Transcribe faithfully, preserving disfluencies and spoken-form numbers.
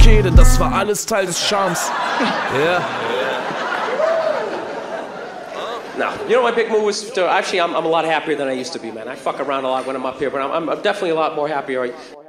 okay, denn das war alles Teil des Charmes. Ja. No, you know my big move was to, actually I'm, I'm a lot happier than I used to be, man. I fuck around a lot when I'm up here, but I'm, I'm definitely a lot more happier.